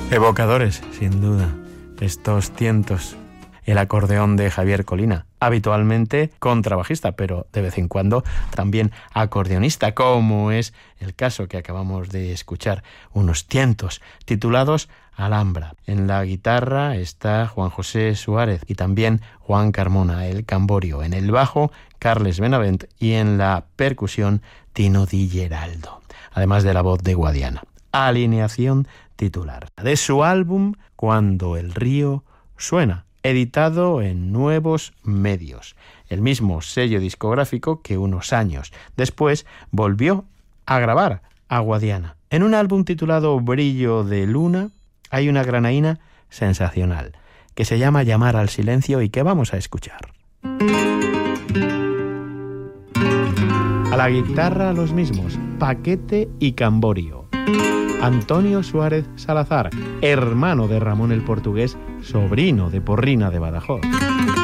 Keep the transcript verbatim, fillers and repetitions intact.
Evocadores, sin duda, estos tientos. El acordeón de Javier Colina, habitualmente contrabajista, pero de vez en cuando también acordeonista, como es el caso que acabamos de escuchar, unos tientos titulados Alhambra. En la guitarra está Juan José Suárez y también Juan Carmona, el camborio. En el bajo, Carles Benavent, y en la percusión, Tino Di Geraldo, además de la voz de Guadiana. Alineación titular de su álbum Cuando el río suena, editado en Nuevos Medios, el mismo sello discográfico que unos años después volvió a grabar a Guadiana. En un álbum titulado Brillo de Luna hay una granaína sensacional que se llama Llamar al silencio y que vamos a escuchar. A la guitarra los mismos, Paquete y Camborio. Antonio Suárez Salazar, hermano de Ramón el Portugués, sobrino de Porrina de Badajoz.